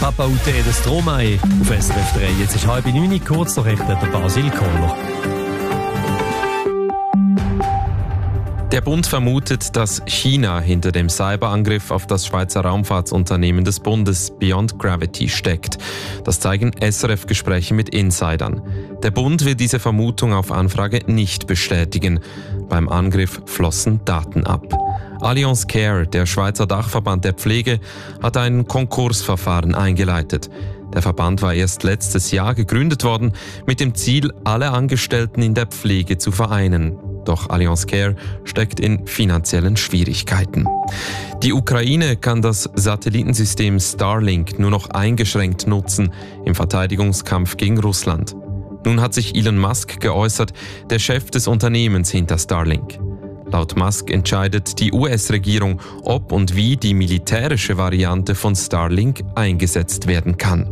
Papa Ute des Stromae auf SRF 3. Jetzt ist 8:30, kurz noch der Basil Kohler. Der Bund vermutet, dass China hinter dem Cyberangriff auf das Schweizer Raumfahrtsunternehmen des Bundes Beyond Gravity steckt. Das zeigen SRF-Gespräche mit Insidern. Der Bund will diese Vermutung auf Anfrage nicht bestätigen. Beim Angriff flossen Daten ab. Allianz Care, der Schweizer Dachverband der Pflege, hat ein Konkursverfahren eingeleitet. Der Verband war erst letztes Jahr gegründet worden, mit dem Ziel, alle Angestellten in der Pflege zu vereinen. Doch Allianz Care steckt in finanziellen Schwierigkeiten. Die Ukraine kann das Satellitensystem Starlink nur noch eingeschränkt nutzen im Verteidigungskampf gegen Russland. Nun hat sich Elon Musk geäußert, der Chef des Unternehmens hinter Starlink. Laut Musk entscheidet die US-Regierung, ob und wie die militärische Variante von Starlink eingesetzt werden kann.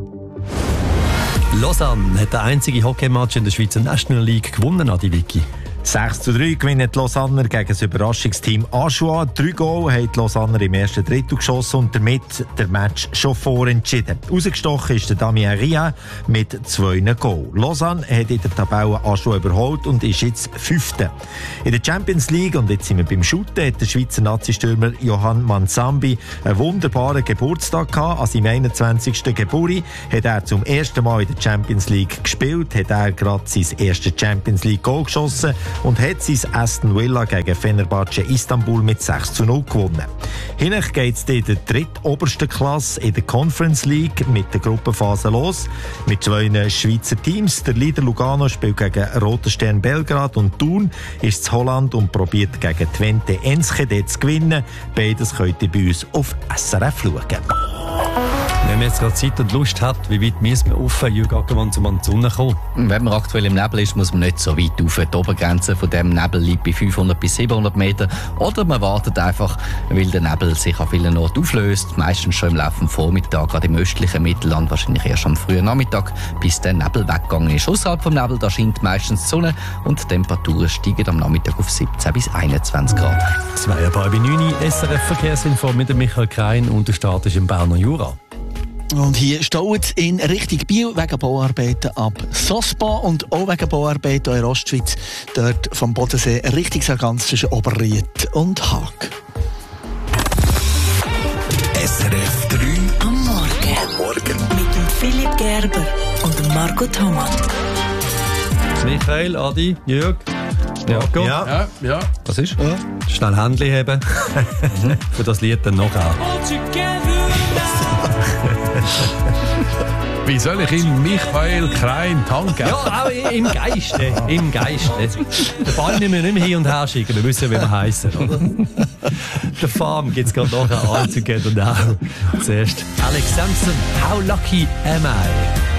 Lausanne hat den einzigen Hockeymatch in der Schweizer National League gewonnen, Adi Vicky. 6:3 gewinnen die Lausanner gegen das Überraschungsteam Ajoie. 3 Goal haben die Lausanner im ersten Drittel geschossen und damit der Match schon vorentschieden. Rausgestochen ist der Damien Ria mit 2 Goal. Lausanne hat in der Tabelle Ajoie überholt und ist jetzt 5. In der Champions League, und jetzt sind wir beim Shooten, hat der Schweizer Nazi-Stürmer Johann Manzambi einen wunderbaren Geburtstag gehabt. An seinem 21. Geburtstag hat er zum ersten Mal in der Champions League gespielt, hat er gerade sein erstes Champions League Goal geschossen und hat sein Aston Villa gegen Fenerbahce Istanbul mit 6:0 gewonnen. Hinech geht es in der drittobersten Klasse in der Conference League mit der Gruppenphase los. Mit 2 Schweizer Teams. Der Leader Lugano spielt gegen Roter Stern Belgrad und Thun ist in Holland und probiert gegen Twente Enschede zu gewinnen. Beides könnt ihr bei uns auf SRF schauen. Wenn man jetzt gerade Zeit und Lust hat, wie weit müssen wir rauf, Jürgen Ackermann, um an die Sonne kommen? Wenn man aktuell im Nebel ist, muss man nicht so weit rauf. Die Obergrenze von dem Nebel liegt bei 500 bis 700 Meter. Oder man wartet einfach, weil der Nebel sich an vielen Orten auflöst. Meistens schon im Laufe des Vormittags, gerade im östlichen Mittelland, wahrscheinlich erst am frühen Nachmittag, bis der Nebel weggegangen ist. Außerhalb vom Nebel, da scheint meistens die Sonne und die Temperaturen steigen am Nachmittag auf 17 bis 21 Grad. 8:09, SRF Verkehrsinfo mit Michael Krein und der Start ist im Berner Jura. Und hier staut es in Richtung Biel wegen Bauarbeiten ab Sospa und auch wegen Bauarbeiten in der Ostschweiz. Dort vom Bodensee Richtung Sargans zwischen Oberried und Haag. SRF 3 am Morgen. Mit dem Philipp Gerber und dem Marco Thomas. Michael, Adi, Jürg, Marco. Ja. Was ist? Ja. Schnell Händchen haben. Für das Lied dann noch an. Wie soll ich ihn Michael Krein tanken? Ja, auch im Geiste. Im Geiste. Den Ball müssen wir nicht mehr hin und her schicken, wir wissen ja, wie wir heissen, oder? Der Farm gibt es gerade nachher All Together Now. Zuerst Alex Sampson, How Lucky Am I?